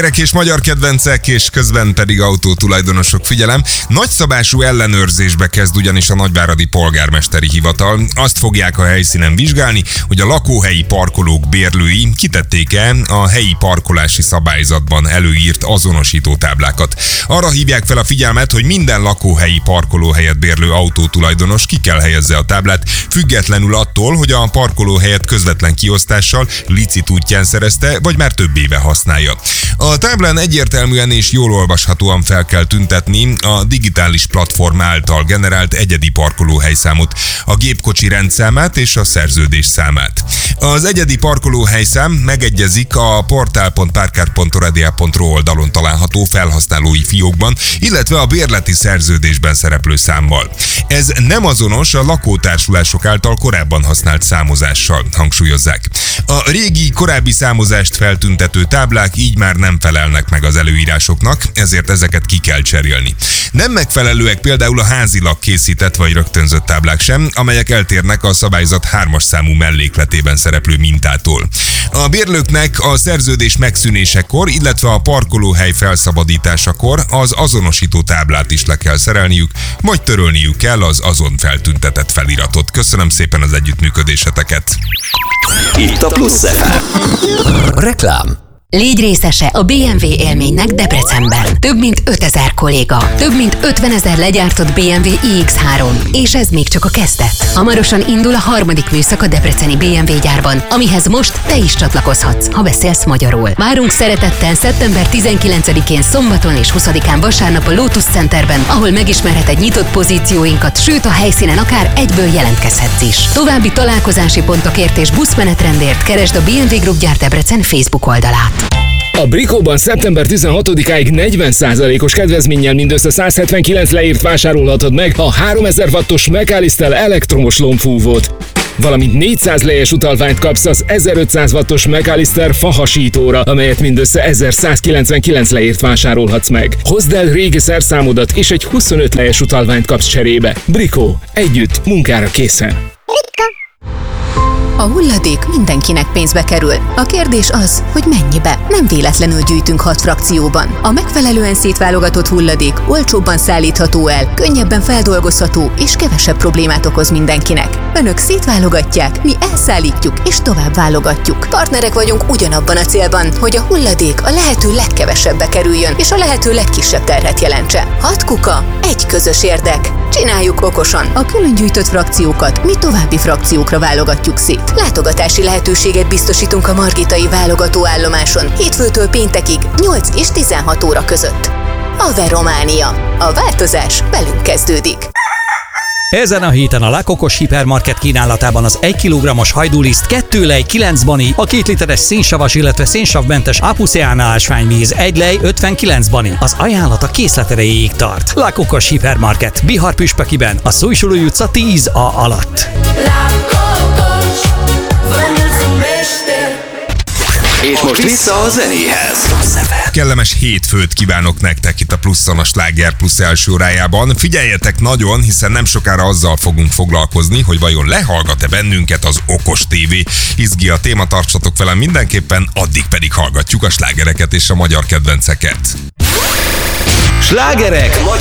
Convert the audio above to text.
És magyar kedvencek, és közben pedig autótulajdonosok, figyelem. Nagyszabású ellenőrzésbe kezd ugyanis a nagyváradi polgármesteri hivatal. Azt fogják a helyszínen vizsgálni, hogy a lakóhelyi parkolók bérlői kitették-e a helyi parkolási szabályzatban előírt azonosító táblákat. Arra hívják fel a figyelmet, hogy minden lakóhelyi parkolóhelyet bérlő autótulajdonos ki kell helyezze a táblát, függetlenül attól, hogy a parkolóhelyet közvetlen kiosztással, licit útján szerezte, vagy már több éve használja. A táblán egyértelműen és jól olvashatóan fel kell tüntetni a digitális platform által generált egyedi parkolóhelyszámot, a gépkocsi rendszámát és a szerződés számát. Az egyedi parkolóhelyszám megegyezik a portal.parkar.radia.ro oldalon található felhasználói fiókban, illetve a bérleti szerződésben szereplő számmal. Ez nem azonos a lakótársulások által korábban használt számozással, hangsúlyozzák. A régi, korábbi számozást feltüntető táblák így már nem felelnek meg az előírásoknak, ezért ezeket ki kell cserélni. Nem megfelelőek például a házilag készített vagy rögtönzött táblák sem, amelyek eltérnek a szabályzat 3-as számú mellékletében szereplő mintától. A bérlőknek a szerződés megszűnésekor, illetve a parkolóhely felszabadításakor az azonosító táblát is le kell szerelniük, vagy törölniük kell az azon feltüntetett feliratot. Köszönöm szépen az együttműködéseteket! Itt a Plusz FM. Reklám. Légy részese a BMW élménynek Debrecenben. Több mint 5000 kolléga, több mint 50 000 legyártott BMW iX3, és ez még csak a kezdet. Hamarosan indul a 3. műszak a debreceni BMW gyárban, amihez most te is csatlakozhatsz, ha beszélsz magyarul. Várunk szeretettel szeptember 19-én szombaton és 20-án vasárnap a Lotus Centerben, ahol megismerheted nyitott pozícióinkat, sőt a helyszínen akár egyből jelentkezhetsz is. További találkozási pontokért és buszmenetrendért keresd a BMW Group Gyár Debrecen Facebook oldalát. A Brikóban szeptember 16-áig 40%-os kedvezménnyel mindössze 179 leírt vásárolhatod meg a 3000 wattos McAllister elektromos lombfúvót. Valamint 400 lejes utalványt kapsz az 1500 wattos McAllister fahasítóra, amelyet mindössze 1199 leírt vásárolhatsz meg. Hozd el régi szerszámodat, és egy 25 lejes utalványt kapsz cserébe. Brikó. Együtt, munkára készen. A hulladék mindenkinek pénzbe kerül. A kérdés az, hogy mennyibe. Nem véletlenül gyűjtünk 6 frakcióban. A megfelelően szétválogatott hulladék olcsóbban szállítható el, könnyebben feldolgozható és kevesebb problémát okoz mindenkinek. Önök szétválogatják, mi elszállítjuk és tovább válogatjuk. Partnerek vagyunk ugyanabban a célban, hogy a hulladék a lehető legkevesebbe kerüljön és a lehető legkisebb terhet jelentsen. 6 kuka, egy közös érdek. Csináljuk okosan. A külön gyűjtött frakciókat mi további frakciókra válogatjuk szét. Látogatási lehetőséget biztosítunk a margitai válogatóállomáson hétfőtől péntekig 8 és 16 óra között. Aver Románia. A változás velünk kezdődik. Ezen a héten a La Cocos Hipermarket kínálatában az 1 kg-os hajdúliszt 2 lej 9 bani, a 2 literes szénsavas, illetve szénsavmentes Apuseana ásványvíz 1 lej 59 bani. Az ajánlat a készlet erejéig tart. La Cocos Hipermarket, Bihar Püspökiben, a Szújsulói utca 10A alatt. És most vissza a zenéhez. Kellemes hétfőt kívánok nektek itt a Pluszon, a Sláger Plusz első órájában. Figyeljetek nagyon, hiszen nem sokára azzal fogunk foglalkozni, hogy vajon lehallgat-e bennünket az okos tévé. Izgi a téma, tartsatok velem mindenképpen, addig pedig hallgatjuk a slágereket és a magyar kedvenceket. Slágerek